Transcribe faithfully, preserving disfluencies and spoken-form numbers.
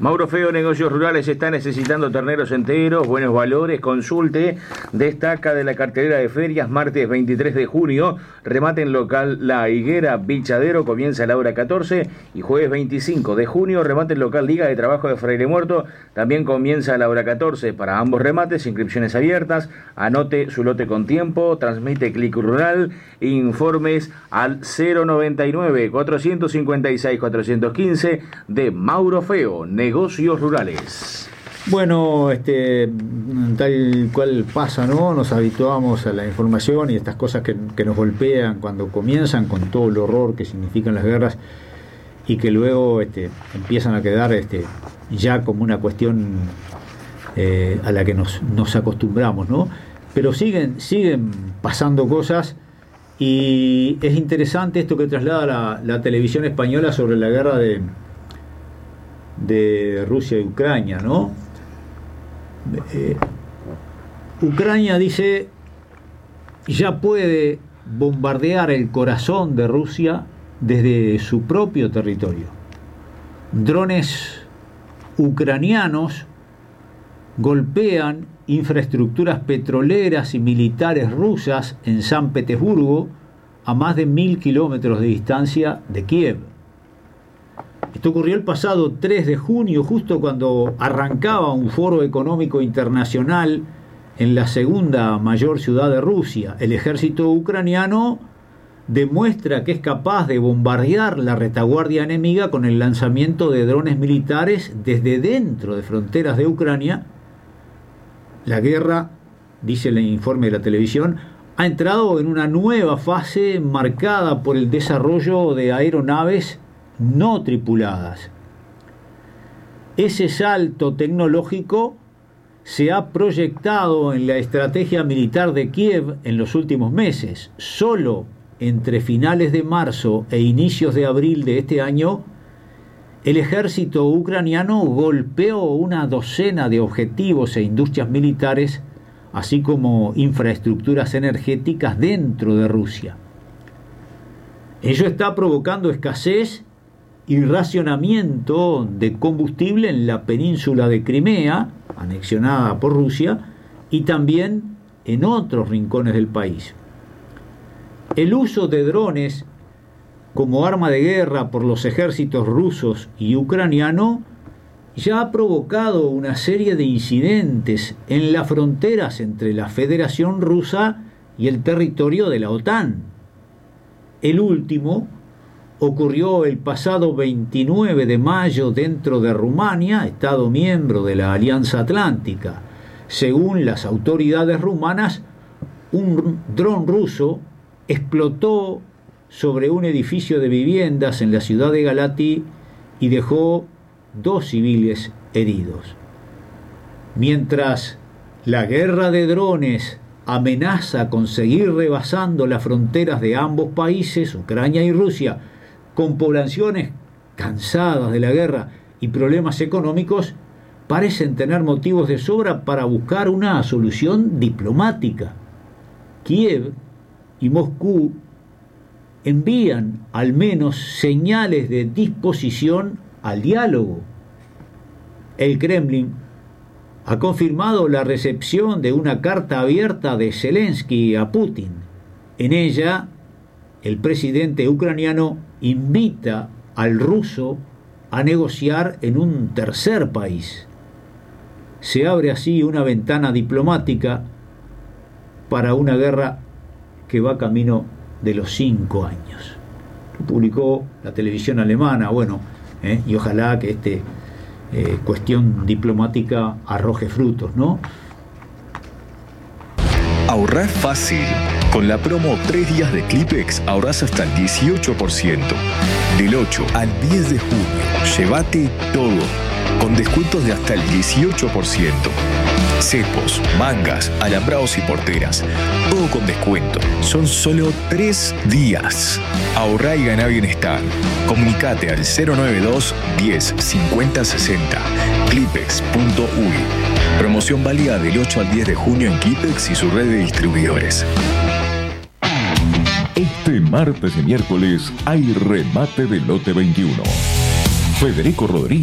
Mauro Feo, Negocios Rurales, está necesitando terneros enteros, buenos valores, consulte, destaca de la cartelera de ferias, martes veintitrés de junio, remate en local La Higuera, Bichadero, comienza a la hora catorce, y jueves veinticinco de junio, remate en local Liga de Trabajo de Freire Muerto, también comienza a la hora catorce, para ambos remates, inscripciones abiertas, anote su lote con tiempo, transmite Clic Rural, informes al cero noventa y nueve, cuatrocientos cincuenta y seis, cuatrocientos quince de Mauro Feo, Negocios Rurales. Bueno, este, tal cual pasa, ¿no? Nos habituamos a la información y estas cosas que, que nos golpean cuando comienzan, con todo el horror que significan las guerras, y que luego este, empiezan a quedar este, ya como una cuestión eh, a la que nos, nos acostumbramos, ¿no? Pero siguen, siguen pasando cosas, y es interesante esto que traslada la, la televisión española sobre la guerra de de Rusia y Ucrania, ¿no? Eh, Ucrania dice ya puede bombardear el corazón de Rusia desde su propio territorio. Drones ucranianos golpean infraestructuras petroleras y militares rusas en San Petersburgo, a más de mil kilómetros de distancia de Kiev. Esto ocurrió el pasado tres de junio, justo cuando arrancaba un foro económico internacional en la segunda mayor ciudad de Rusia. El ejército ucraniano demuestra que es capaz de bombardear la retaguardia enemiga con el lanzamiento de drones militares desde dentro de fronteras de Ucrania. La guerra, dice el informe de la televisión, ha entrado en una nueva fase marcada por el desarrollo de aeronaves no tripuladas. Ese salto tecnológico se ha proyectado en la estrategia militar de Kiev en los últimos meses. Solo entre finales de marzo e inicios de abril de este año, el ejército ucraniano golpeó una docena de objetivos e industrias militares, así como infraestructuras energéticas dentro de Rusia. Ello está provocando escasez y racionamiento de combustible en la península de Crimea, anexionada por Rusia, y también en otros rincones del país. El uso de drones como arma de guerra por los ejércitos rusos y ucraniano ya ha provocado una serie de incidentes en las fronteras entre la Federación Rusa y el territorio de la OTAN. El último ocurrió el pasado veintinueve de mayo dentro de Rumania, Estado miembro de la Alianza Atlántica. Según las autoridades rumanas, un dron ruso explotó sobre un edificio de viviendas en la ciudad de Galati y dejó dos civiles heridos. Mientras la guerra de drones amenaza con seguir rebasando las fronteras de ambos países, Ucrania y Rusia, con poblaciones cansadas de la guerra y problemas económicos, parecen tener motivos de sobra para buscar una solución diplomática. Kiev y Moscú envían al menos señales de disposición al diálogo. El Kremlin ha confirmado la recepción de una carta abierta de Zelensky a Putin. En ella, el presidente ucraniano invita al ruso a negociar en un tercer país. Se abre así una ventana diplomática para una guerra que va camino de los cinco años. Lo publicó la televisión alemana, bueno, eh, y ojalá que esta eh, cuestión diplomática arroje frutos, ¿no? Ahorrar fácil. Con la promo tres días de Clipex ahorrás hasta el dieciocho por ciento. Del ocho al diez de junio, llévate todo, con descuentos de hasta el dieciocho por ciento. Cepos, mangas, alambrados y porteras, todo con descuento. Son solo tres días. Ahorrá y ganá bienestar. Comunicate al cero noventa y dos, diez, cincuenta, sesenta. clipex punto u y. Promoción válida del ocho al diez de junio en Clipex y su red de distribuidores. Este martes y miércoles hay remate de lote veintiuno. Federico Rodríguez